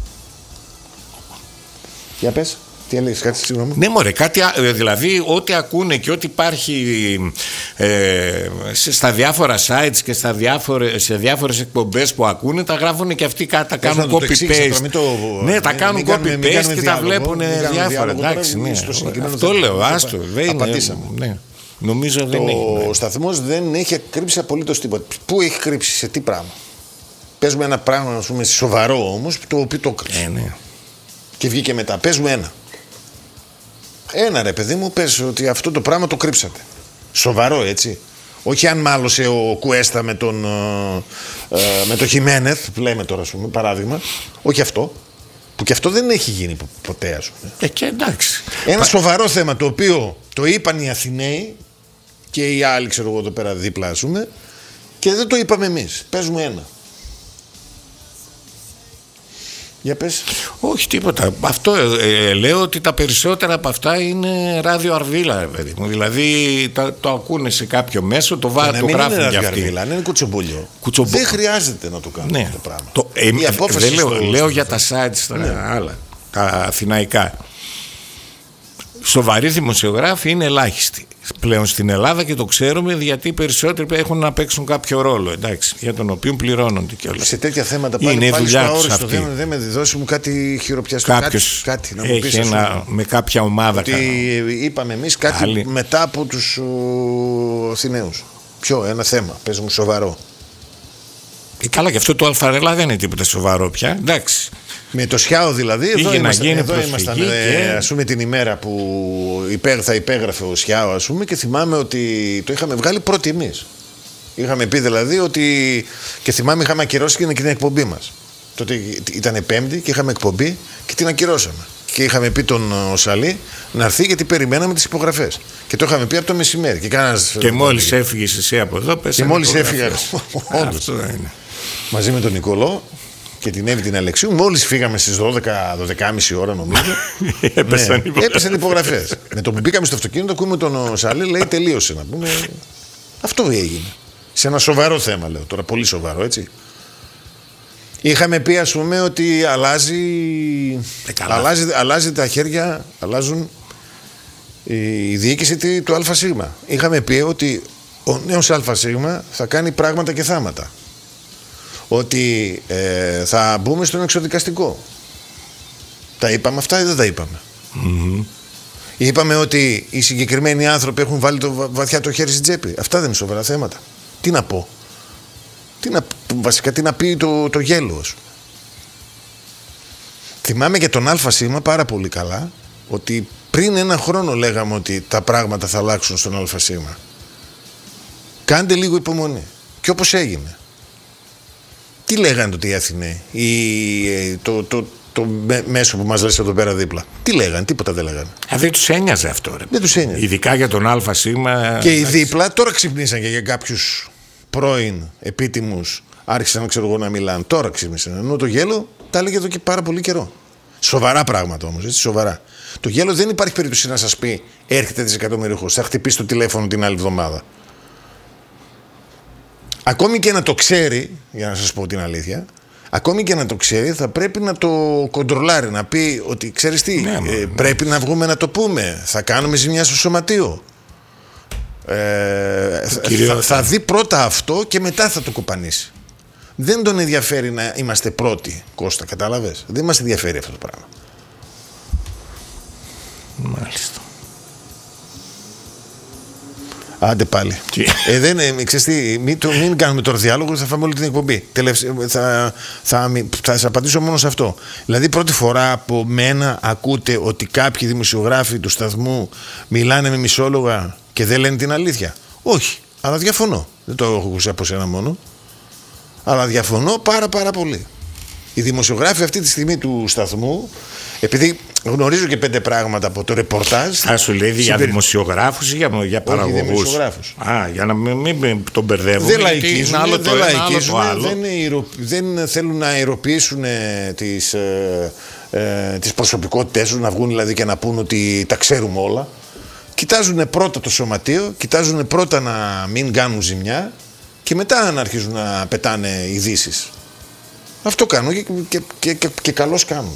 Για πες. Τι έλεγες, κάτι συγγνώμη? Ναι, μωρέ, κάτι, δηλαδή ό,τι ακούνε και ό,τι υπάρχει στα διάφορα sites και σε διάφορες εκπομπές που ακούνε, τα γράφουν και αυτοί, τα κάνουν copy-paste. Ναι, τα κάνουν copy-paste και τα βλέπουν διάφορα. Εντάξει, ναι. Αυτό λέω, άστο. Απαντήσαμε. Νομίζω δεν έχει. Ο σταθμός δεν έχει κρύψει απολύτως τίποτα. Πού έχει κρύψει, σε τι πράγμα? Παίζουμε ένα πράγμα, ας πούμε, σοβαρό όμως, το οποίο το κρύψει. Και βγήκε μετά. Παίζουμε ένα. Ένα, ρε παιδί μου, πες ότι αυτό το πράγμα το κρύψατε. Σοβαρό, έτσι. Όχι αν μάλωσε ο Κουέστα με τον Χιμένεθ, που λέμε τώρα, ας πούμε, παράδειγμα. Όχι αυτό. Που και αυτό δεν έχει γίνει ποτέ, ας πούμε. Και εντάξει. Ένα σοβαρό θέμα το οποίο το είπαν οι Αθηναίοι και οι άλλοι, ξέρω εγώ, εδώ πέρα δίπλα, ας πούμε, και δεν το είπαμε εμείς. Παίζουμε ένα. Για πες. Όχι τίποτα. Αυτό λέω ότι τα περισσότερα από αυτά είναι ράδιο αρβίλα, παιδί μου. Δηλαδή το ακούνε σε κάποιο μέσο, το γράφουν για αυτοί. Είναι ράδιο αρβίλα, είναι κουτσομπούλιο. Δεν χρειάζεται να το κάνουμε αυτό το πράγμα. Λέω για τα sites άλλα, τα αθηναϊκά. Σοβαροί δημοσιογράφοι είναι ελάχιστοι πλέον στην Ελλάδα και το ξέρουμε, γιατί οι περισσότεροι έχουν να παίξουν κάποιο ρόλο, εντάξει, για τον οποίο πληρώνονται κιόλας. Σε τέτοια θέματα πάλι δουλειά τους αυτή. Δεν με δώσει μου κάτι χειροπιαστικό. Κάτι να μου πεις, με κάποια ομάδα. Ότι είπαμε εμείς κάτι μετά από τους Αθηναίους. Ποιο, ένα θέμα, πες μου σοβαρό. Καλά, και αυτό το Αλφαρελά δεν είναι τίποτα σοβαρό πια, εντάξει. Με το Σιάο δηλαδή, εδώ ήμασταν και... ας πούμε την ημέρα που θα υπέγραφε ο Σιάο, ας πούμε, και θυμάμαι ότι το είχαμε βγάλει πρώτοι εμείς. Είχαμε πει δηλαδή ότι, και θυμάμαι είχαμε ακυρώσει και την εκπομπή μας. Τότε ήταν Πέμπτη και είχαμε εκπομπή και την ακυρώσαμε. και είχαμε πει τον Σαλή να έρθει γιατί περιμέναμε τις υπογραφές. Και το είχαμε πει από το μεσημέρι. Και μόλις έφυγες εσύ από εδώ, πες. Και μόλις έφυγα. Μαζί με τον Νικολό και την Εύη την Αλεξίου, μόλις φύγαμε στις 12-12.30 ώρα νομίζω. Έπεσαν υπογραφές. Με το που μπήκαμε στο αυτοκίνητο, ακούμε τον Σαλή, λέει τελείωσε να πούμε. Αυτό έγινε. Σε ένα σοβαρό θέμα, λέω τώρα, πολύ σοβαρό, έτσι. Είχαμε πει, ας πούμε, ότι αλλάζει τα χέρια, αλλάζουν η διοίκηση του ΑΣ. Είχαμε πει ότι ο νέος ΑΣ θα κάνει πράγματα και θάματα. Ότι θα μπούμε στον εξοδικαστικό. Τα είπαμε αυτά ή δεν τα είπαμε? Είπαμε ότι οι συγκεκριμένοι άνθρωποι έχουν βάλει βαθιά το χέρι στην τσέπη. Αυτά δεν είναι σοβαρά θέματα. Τι να πω? Βασικά τι να πει το γέλος. Θυμάμαι και τον ΑΣ πάρα πολύ καλά ότι πριν ένα χρόνο λέγαμε ότι τα πράγματα θα αλλάξουν στον ΑΣ. Κάντε λίγο υπομονή. Και όπως έγινε. Τι λέγανε τότε οι Αθηναίοι, το μέσο που μας λες εδώ πέρα δίπλα? Τι λέγανε? Τίποτα δεν λέγανε. Δεν τους ένοιαζε αυτό, ρε. Δεν τους ένοιαζε. Ειδικά για τον ΑΣ. Και οι δίπλα τώρα ξυπνήσαν και για κάποιους πρώην επίτιμους άρχισαν, ξέρω εγώ, να μιλάνε. Τώρα ξύπνησαν. Ενώ το γέλο τα έλεγε εδώ και πάρα πολύ καιρό. Σοβαρά πράγματα όμως, έτσι, σοβαρά. Το γέλο δεν υπάρχει περίπτωση να σας πει έρχεται δισεκατομμυρίουχος, θα χτυπήσει το τηλέφωνο την άλλη εβδομάδα. Ακόμη και να το ξέρει, για να σας πω την αλήθεια, ακόμη και να το ξέρει, θα πρέπει να το κοντρολάρει, να πει ότι ξέρεις τι, πρέπει να βγούμε να το πούμε, θα κάνουμε ζημιά στο σωματείο. Θα δει πρώτα αυτό και μετά θα το κοπανίσει. Δεν τον ενδιαφέρει να είμαστε πρώτοι, Κώστα, κατάλαβες? Δεν μας ενδιαφέρει αυτό το πράγμα. Μάλιστα. Άντε πάλι. Ξέρεις τι, μην κάνουμε τώρα διάλογο, θα φάμε όλη την εκπομπή. Θα σας απαντήσω μόνο σε αυτό. Δηλαδή πρώτη φορά από μένα ακούτε ότι κάποιοι δημοσιογράφοι του σταθμού μιλάνε με μισόλογα και δεν λένε την αλήθεια? Όχι, αλλά διαφωνώ. Δεν το έχω ακούσει από σένα μόνο. Αλλά διαφωνώ πάρα πολύ. Οι δημοσιογράφοι αυτή τη στιγμή του σταθμού, επειδή γνωρίζω και 5 πράγματα από το ρεπορτάζ. Θα σου λέει για δημοσιογράφους ή για παραγωγούς? Για δημοσιογράφους. Για να μην τον μπερδεύουν. Δεν λαϊκίζουν, δεν θέλουν να αεροποιήσουν τις προσωπικότητες τους, να βγουν δηλαδή και να πούν ότι τα ξέρουμε όλα. Κοιτάζουν πρώτα το σωματείο, κοιτάζουν πρώτα να μην κάνουν ζημιά και μετά να αρχίζουν να πετάνε ειδήσεις. Αυτό κάνουν και καλώς κάνουν.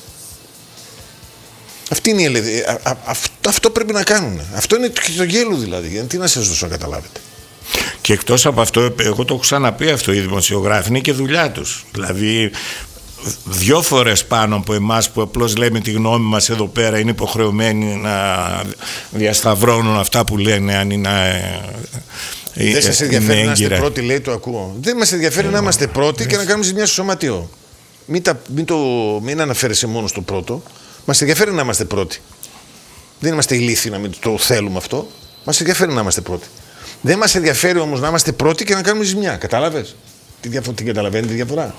Αυτή είναι η ελευθερία. Αυτό πρέπει να κάνουν. Αυτό είναι το γέλο δηλαδή. Τι να σας δώσω να καταλάβετε. Και εκτός από αυτό, εγώ το έχω ξαναπεί αυτό, οι δημοσιογράφοι είναι και δουλειά τους. Δηλαδή 2 φορές πάνω από εμάς που απλώς λέμε τη γνώμη μας εδώ πέρα, είναι υποχρεωμένοι να διασταυρώνουν αυτά που λένε, αν είναι. Δεν σας ενδιαφέρει να είστε πρώτοι, λέει, το ακούω. Δεν μας ενδιαφέρει να είμαστε πρώτοι και να κάνουμε ζημιά στο σωματείο. Μην αναφέρεσαι μόνο στο πρώτο. Μας ενδιαφέρει να είμαστε πρώτοι. Δεν είμαστε ηλίθιοι να μην το θέλουμε αυτό. Μας ενδιαφέρει να είμαστε πρώτοι. Δεν μας ενδιαφέρει όμως να είμαστε πρώτοι και να κάνουμε ζημιά. Κατάλαβες? Την καταλαβαίνει τη διαφορά?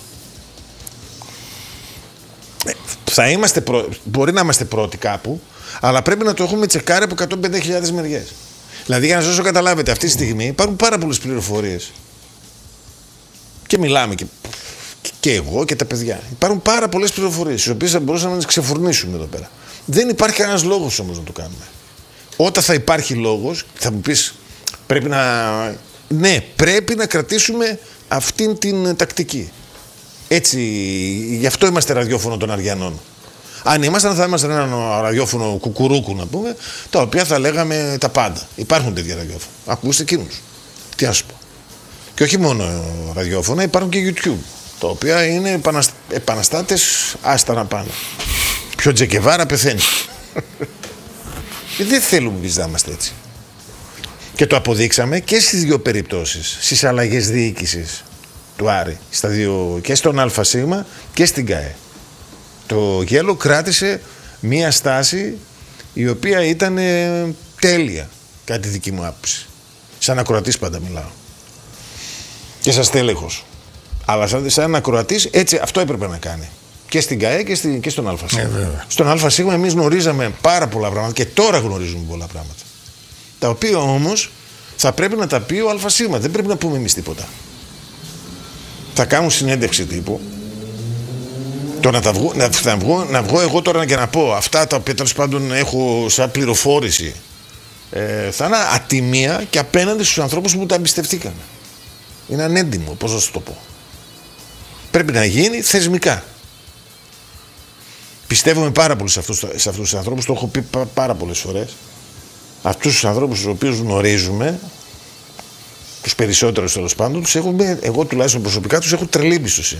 Μπορεί να είμαστε πρώτοι κάπου, αλλά πρέπει να το έχουμε τσεκάρει από 150.000 μεριές. Δηλαδή, για να σας καταλάβετε, αυτή τη στιγμή υπάρχουν πάρα πολλές πληροφορίες. Και μιλάμε και εγώ και τα παιδιά. Υπάρχουν πάρα πολλές πληροφορίες, τις οποίες θα μπορούσαμε να τις ξεφουρνήσουμε εδώ πέρα. Δεν υπάρχει κανένας λόγος όμως να το κάνουμε. Όταν θα υπάρχει λόγος, θα μου πεις, πρέπει να κρατήσουμε αυτήν την τακτική. Έτσι, γι' αυτό είμαστε ραδιόφωνο των Αριανών. Αν ήμασταν, θα ήμασταν ένα ραδιόφωνο κουκουρούκου, να πούμε, τα οποία θα λέγαμε τα πάντα. Υπάρχουν τέτοια ραδιόφωνα. Ακούστε εκείνους. Τι να σου πω. Και όχι μόνο ραδιόφωνα, υπάρχουν και YouTube, τα οποία είναι επαναστάτες, άστα να πάνε. Πιο Τζεκεβάρα πεθαίνει. Δεν θέλουμε εμείς να είμαστε έτσι. Και το αποδείξαμε και στις 2 περιπτώσεις, στις αλλαγές διοίκησης του Άρη, και στον ΑΣ και στην ΚΑΕ. Το γέλο κράτησε μία στάση η οποία ήταν τέλεια, κατά τη δική μου άποψη. Σαν ακροατής πάντα μιλάω. Και σαν στέλεχος. Αλλά σαν ακροατής, έτσι αυτό έπρεπε να κάνει. και στην ΚΑΕ και στον ΑΣ. Στον ΑΣ εμείς γνωρίζαμε πάρα πολλά πράγματα και τώρα γνωρίζουμε πολλά πράγματα. Τα οποία όμως θα πρέπει να τα πει ο ΑΣ. Δεν πρέπει να πούμε εμείς τίποτα. Θα κάνουν συνέντευξη τύπου. Το να βγω εγώ τώρα και να πω αυτά τα οποία τέλος πάντων έχω σαν πληροφόρηση, θα είναι ατιμία και απέναντι στους ανθρώπους που μου τα εμπιστευτήκαν. Είναι ανέντιμο, πώς να σου το πω. Πρέπει να γίνει θεσμικά. Πιστεύουμε πάρα πολύ σε αυτούς τους ανθρώπους, το έχω πει πάρα πολλές φορές. Αυτούς τους ανθρώπους τους οποίους γνωρίζουμε, τους περισσότερους τέλος πάντων, εγώ τουλάχιστον προσωπικά τους έχω τρελή εμπιστοσύνη.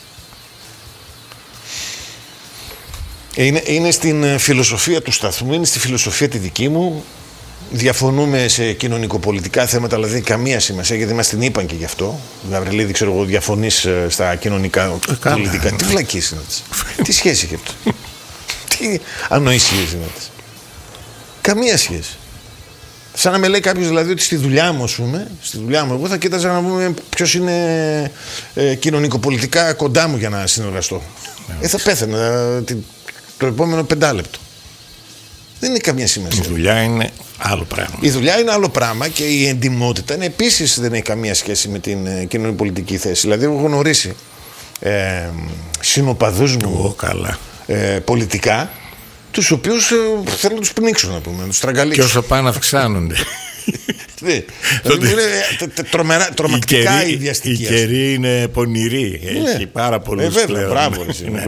Είναι στην φιλοσοφία του σταθμού, είναι στη φιλοσοφία τη δική μου. Διαφωνούμε σε κοινωνικοπολιτικά θέματα, δηλαδή καμία σημασία, γιατί μας την είπαν και γι' αυτό. Γαβριλίδη, ξέρω εγώ, διαφωνείς στα κοινωνικά πολιτικά. Τι βλακίες είναι αυτές. Τι σχέση έχει αυτό. Τι ανοησίες είναι αυτές. Καμία σχέση. Σαν να με λέει κάποιος δηλαδή ότι στη δουλειά μου, εγώ θα κοίταζα να πούμε ποιος είναι κοινωνικοπολιτικά κοντά μου για να συνεργαστώ. Θα πέθαινα το επόμενο 5 λεπτό. Δεν είναι καμία σημασία. Η δουλειά είναι άλλο πράγμα. Η δουλειά είναι άλλο πράγμα και η εντιμότητα είναι επίσης δεν έχει καμία σχέση με την κοινωνικοπολιτική θέση. Δηλαδή, έχω γνωρίσει συνοπαδούς μου πολιτικά, τους οποίους θέλω να τους πνίξουν, να πούμε, να τους στραγγαλίξουν. Και όσο πάνε αυξάνονται. Είναι τρομακτικά η διαστική. Η καιρή είναι πονηρή. Έχει πάρα πολλούς πλέον. Μπράβο.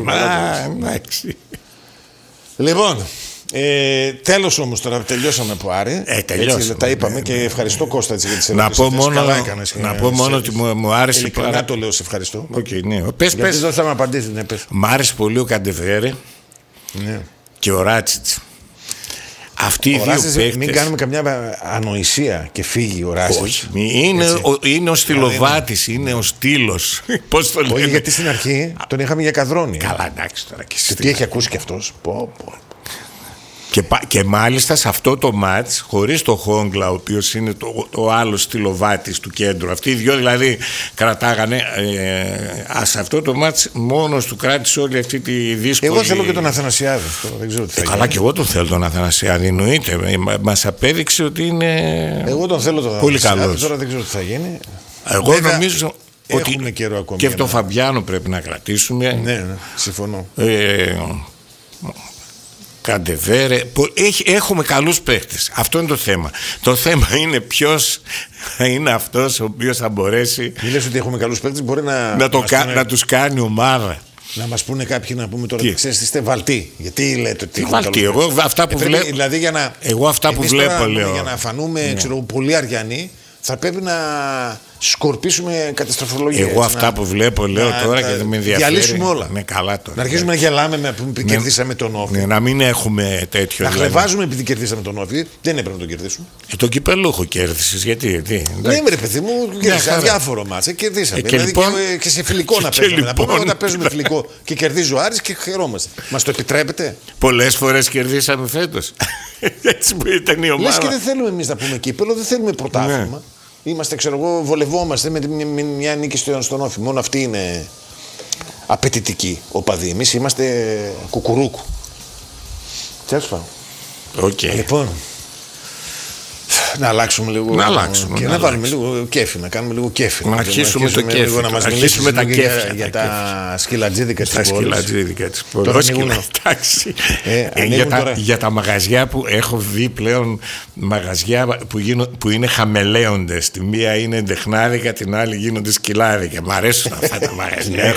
Λοιπόν, τέλος όμως τώρα, τελειώσαμε που Άρη. Τα είπαμε και ευχαριστώ Κώστα για τις ερωτήσεις. Να πω μόνο ότι μου άρεσε. Ειλικρινά το λέω, σε ευχαριστώ. Πες. Γιατί δεν θα με απαντήσεις. Μ' άρεσε πολύ ο Καντεβέρε και ο Ράτσιτς. Αυτοί οι δύο παίκτες. Μην κάνουμε καμιά ανοησία και φύγει ο Ράσιτς. Όχι, είναι ο στυλοβάτης, είναι ο στήλος. Πώς το λένε. Όχι, γιατί στην αρχή τον είχαμε για καδρόνι. Καλά, εντάξει τώρα. Και τι έχει ακούσει κι αυτός. Και μάλιστα σε αυτό το μάτς, χωρίς το Χόγκλα, ο οποίος είναι το άλλο στυλοβάτης του κέντρου. Αυτοί οι δυο δηλαδή κρατάγανε. Σε αυτό το μάτς μόνος του κράτησε όλη αυτή τη δύσκολη. Εγώ θέλω και τον Αθανασιάδη. Δεν ξέρω τι θα γίνει. Καλά, και εγώ τον θέλω τον Αθανασιάδη. Εννοείται. Μας απέδειξε ότι είναι. Εγώ τον θέλω τον πολύ καλός. Τώρα δεν ξέρω τι θα γίνει. Εγώ νομίζω ότι καιρό ακόμη. Και τον Φαμπιάνο πρέπει να κρατήσουμε. Ναι, συμφωνώ. Καντεβέρε. Έχουμε καλούς παίχτες. Αυτό είναι το θέμα. Το θέμα είναι ποιος είναι αυτός ο οποίος θα μπορέσει. Μην λες ότι έχουμε καλούς παίχτες, μπορεί να τους κάνει ομάδα. Να μας πούνε κάποιοι να πούμε τώρα, ξέρεις, είστε βαλτοί. Γιατί λέτε ότι έχουμε βαλτοί. Εγώ αυτά που βλέπω. Δηλαδή για να φανούμε πολύ αριανοί, θα πρέπει να σκορπίσουμε καταστροφολογία. Εγώ αυτά που βλέπω λέω τώρα και δεν με ενδιαφέρει. Διαλύσουμε όλα. Ναι, καλά τώρα. Να αρχίσουμε να γελάμε που κερδίσαμε τον Όφη. Ναι, να μην έχουμε τέτοιο. Να χλεβάζουμε επειδή κερδίσαμε τον Όφη. Δεν έπρεπε να τον κερδίσουμε. Το κυπελούχο κέρδισες. Γιατί. Ναι, ρε παιδί μου, κερδίσαμε διάφορο μάτσα. Κερδίσαμε. Δηλαδή και σε φιλικό να παίζουμε. Να πούμε όταν παίζουμε φιλικό και κερδίζει ο Άρης και χαιρόμαστε. Μας το επιτρέπετε. Πολλές φορές κερδίσαμε φέτος. Έτσι που ήταν η ομάδα. Λες και δεν θέλουμε εμείς να πούμε κύπελο, δεν θέλουμε πρωτάθλημα. Είμαστε, ξέρω εγώ, βολευόμαστε με μια νίκη στον Όφη. Μόνο αυτή είναι απαιτητική οπαδοί. Εμείς είμαστε κουκουρούκου. Τέλος πάντων. Λοιπόν, να αλλάξουμε λίγο. Και να βάλουμε λίγο κέφι, να κάνουμε λίγο κέφι. Να αρχίσουμε το κέφι. Να μας αρχίσουμε τα κέφια. Για τα σκυλατζίδικα της πόλης. Τα σκυλατζίδικα της πόλης. Για τα μαγαζιά που έχω δει πλέον, μαγαζιά που είναι χαμελέοντες. Τη μία είναι εντεχνάδικα, την άλλη γίνονται σκυλάδικα. Μ' αρέσουν αυτά τα μαγαζιά.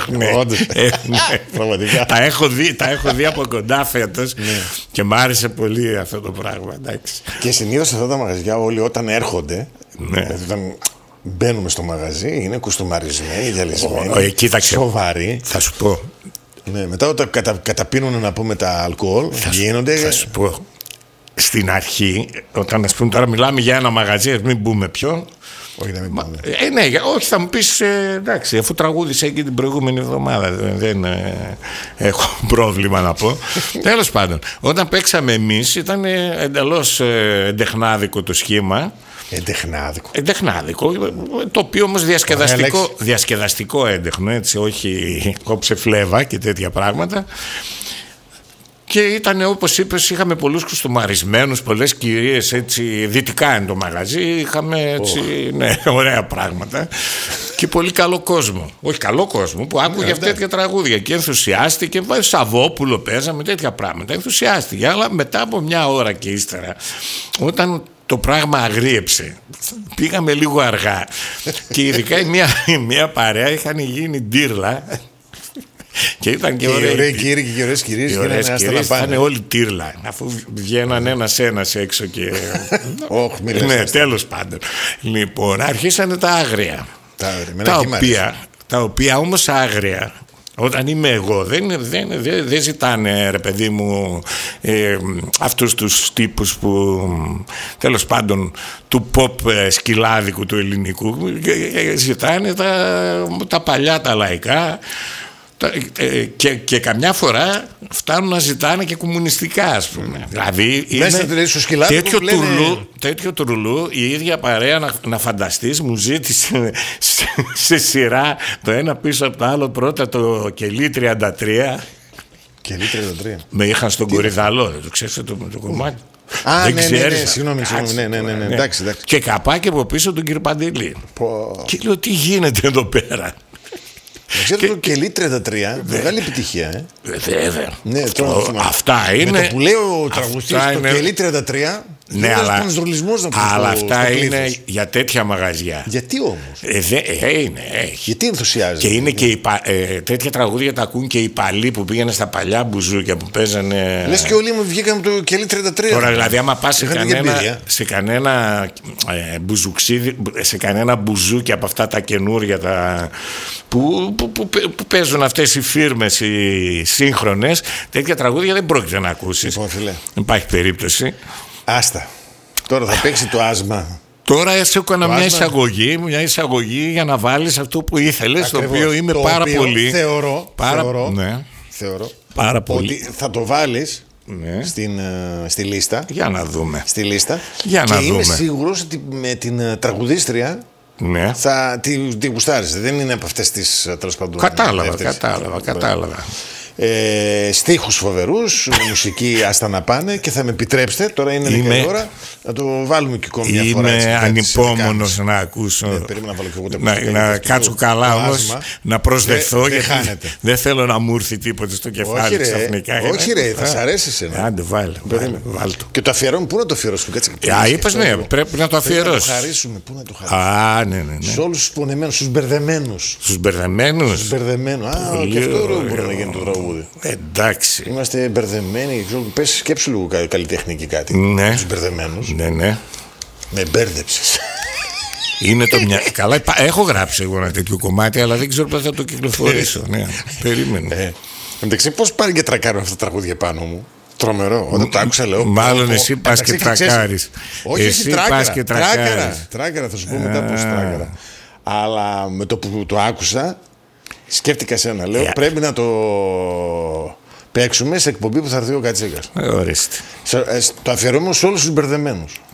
Τα έχω δει από κοντά φέτος και μ' άρεσε πολύ αυτό το πράγμα. Και συνήθως αυτά τα μαγαζιά όλοι όταν έρχονται, δηλαδή όταν μπαίνουμε στο μαγαζί, είναι κουστομαρισμένοι, γυαλισμένοι, σοβαροί. Θα σου πω. Ναι, μετά όταν καταπίνουν να πούμε τα αλκοόλ, γίνονται. Θα σου πω. Στην αρχή, όταν ας πούμε τώρα μιλάμε για ένα μαγαζί, μην μπούμε πιο. Όχι, να μην πάμε. Ναι, όχι, θα μου πεις εντάξει, αφού τραγούδισα εκεί την προηγούμενη εβδομάδα, δεν έχω πρόβλημα να πω. Τέλος πάντων, όταν παίξαμε εμείς ήταν εντελώς εντεχνάδικο το σχήμα Εντεχνάδικο, το οποίο όμως διασκεδαστικό έντεχνο, έτσι, όχι κόψε φλέβα και τέτοια πράγματα. Και ήταν, όπως είπες, είχαμε πολλούς κουστομαρισμένους, πολλές κυρίες, έτσι, δυτικά είναι το μαγαζί, είχαμε έτσι, ναι, ωραία πράγματα και πολύ καλό κόσμο. Όχι, καλό κόσμο που άκουγε τέτοια τραγούδια και ενθουσιάστηκε. Σαββόπουλο παίζαμε, τέτοια πράγματα. Ενθουσιάστηκε, αλλά μετά από μια ώρα και ύστερα, όταν το πράγμα αγρίεψε, πήγαμε λίγο αργά και ειδικά μια παρέα είχαν γίνει ντύρλα. Και ήταν και ωραίοι κύριοι και ωραίες κυρίες. Ήταν όλοι τύρλα, αφού βγαίναν ένας έξω και. Ναι, τέλος πάντων. Λοιπόν, αρχίσανε τα άγρια. Τα οποία όμως άγρια, όταν είμαι εγώ, δεν ζητάνε, ρε παιδί μου, αυτούς τους τύπους που, τέλος πάντων, του pop σκυλάδικου του ελληνικού, ζητάνε τα παλιά, τα λαϊκά. Και καμιά φορά φτάνουν να ζητάνε και κομμουνιστικά, ας πούμε. Δηλαδή είναι τέτοιο τουρλού. Η ίδια παρέα, να φανταστείς, μου ζήτησε σε σειρά το ένα πίσω από το άλλο. Πρώτα το Κελί 33. Κελί 33. Με είχαν στον Κορυδαλό, το ξέρεις το κομμάτι. Ναι, συγγνώμη, εντάξει. Και καπάκι από πίσω τον κύριο Παντελή. Και λέω, τι γίνεται εδώ πέρα. Ξέρετε, το Κελί 33, μεγάλη επιτυχία. Βέβαια. Ναι, αυτά είναι. Με το που λέει ο τραγουδιστής, το Κελί 33. Ναι, αλλά αυτά είναι για τέτοια μαγαζιά. Γιατί όμως? Γιατί ενθουσιάζεται? Και είναι και τέτοια τραγούδια τα ακούν και οι παλιοί που πήγαιναν στα παλιά μπουζούκια που παίζανε. Λες και όλοι μου βγήκαν το Κελί 33. Τώρα δηλαδή, άμα πας σε κανένα μπουζουξίδι, σε κανένα μπουζούκι από αυτά τα καινούρια που παίζουν αυτές οι φίρμες οι σύγχρονες, τέτοια τραγούδια δεν πρόκειται να ακούσεις. Δεν υπάρχει περίπτωση. Άστα. Τώρα θα παίξει το άσμα. Τώρα σε έκανα μια εισαγωγή για να βάλεις αυτό που ήθελες. Το οποίο είμαι πάρα πολύ. Θεωρώ πάρα πολύ. Ότι θα το βάλεις στη λίστα. Για να δούμε. Στη λίστα. Για να και δούμε. Είμαι σίγουρος ότι με την τραγουδίστρια θα τη γουστάρεις. Δεν είναι από αυτές τις, τέλος πάντων. Κατάλαβα. Στίχους φοβερούς, μουσική άστα να πάνε. Και θα με επιτρέψετε, τώρα είναι η ώρα, να το βάλουμε και ακόμη μια φορά. Είμαι ανυπόμονος να ακούσω. Περίμενα να βάλω και εγώ να κάτσω καλά όμως, να προσδεθώ, γιατί δεν θέλω να μου έρθει τίποτα στο κεφάλι ξαφνικά. Όχι ρε, θα σ' αρέσει εσένα. Άντε βάλε το. Και το αφιερώνουμε, πού να το αφιερώσουμε? Είπες, ναι, πρέπει να το αφιερώσεις. Να το χαρίσουμε, πού να το χαρίσουμε? Ναι. Σε όλους τους πονεμένους, στους μπερδεμένους. Στους μπερδεμένους. Και αυτό μπορεί να γίνει το τραγούδι. Εντάξει. Είμαστε μπερδεμένοι. Πες, σκέψου λίγο καλλιτεχνική κάτι. Ναι. Τους μπερδεμένους. Ναι. Με μπέρδεψες. Είναι το μια. Καλά, έχω γράψει εγώ ένα τέτοιο κομμάτι, αλλά δεν ξέρω πώς θα το κυκλοφορήσω. Ναι, περίμενε. Εντάξει, πώς πάρει και τρακάρουν αυτά τα τραγούδια πάνω μου? Τρομερό. Όταν το άκουσα, λέω. Μάλλον εσύ πας και τρακάρεις. Όχι, εσύ πας και τρακάρεις. Τράκαρα, θα σου πω μετά πώς τράκαρα. Αλλά με το που το άκουσα, σκέφτηκα σένα. Λέω, πρέπει να το παίξουμε σε εκπομπή που θα έρθει ο Κατσίκας. Ορίστε. Το αφιερώνουμε σε όλους τους μπερδεμένους.